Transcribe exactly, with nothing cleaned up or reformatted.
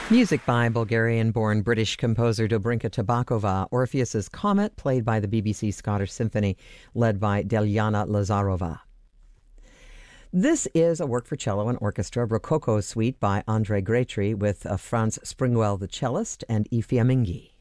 Music by Bulgarian-born British composer Dobrinka Tabakova, Orpheus's Comet, played by the B B C Scottish Symphony, led by Delyana Lazarova. This is a work for cello and orchestra, Rococo Suite by André Grétry, with uh, Franz Springwell, the cellist, and Efi Amingi.